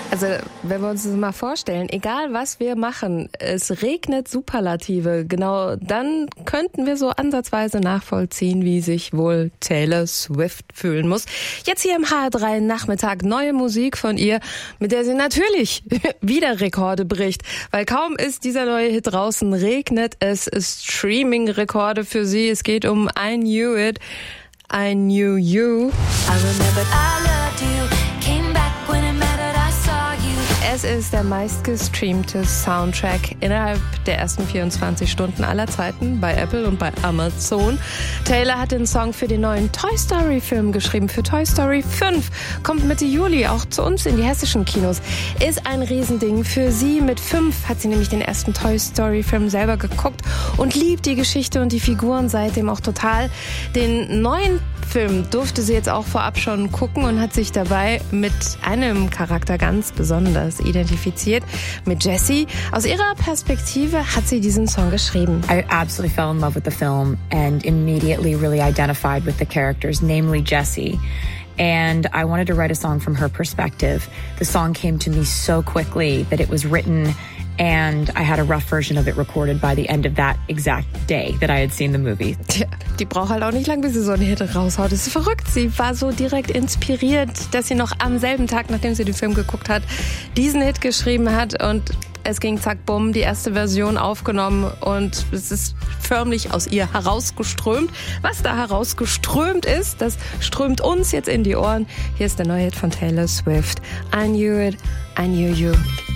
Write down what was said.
Also, wenn wir uns das mal vorstellen, egal was wir machen, es regnet Superlative, genau dann könnten wir so ansatzweise nachvollziehen, wie sich wohl Taylor Swift fühlen muss. Jetzt hier im HR3 Nachmittag neue Musik von ihr, mit der sie natürlich wieder Rekorde bricht, weil kaum ist dieser neue Hit draußen, regnet es Streaming-Rekorde für sie. Es geht um I Knew It, I Knew You. I remembered I loved you, came back when it mattered, I saw you. Es ist der meistgestreamte Soundtrack innerhalb der ersten 24 Stunden aller Zeiten bei Apple und bei Amazon. Taylor hat den Song für den neuen Toy Story Film geschrieben, für Toy Story 5. Kommt Mitte Juli auch zu uns in die hessischen Kinos. Ist ein Riesending für sie. Mit 5 hat sie nämlich den ersten Toy Story Film selber geguckt und liebt die Geschichte und die Figuren seitdem auch total. Den neuen Film durfte sie jetzt auch vorab schon gucken und hat sich dabei mit einem Charakter ganz besonders identifiziert, mit Jessie. Aus ihrer Perspektive hat sie diesen Song geschrieben. I absolutely fell in love with the film and immediately really identified with the characters, namely Jessie. And I wanted to write a song from her perspective. The song came to me so quickly that it was written and I had a rough version of it recorded by the end of that exact day that I had seen the movie. Tja, die braucht halt auch nicht lang, bis sie so einen Hit raushaut. Das ist verrückt. Sie war so direkt inspiriert, dass sie noch am selben Tag, nachdem sie den Film geguckt hat, diesen Hit geschrieben hat und es ging zack, bumm, die erste Version aufgenommen und es ist förmlich aus ihr herausgeströmt. Was da herausgeströmt ist, das strömt uns jetzt in die Ohren. Hier ist der neue Hit von Taylor Swift. I Knew It, I Knew You.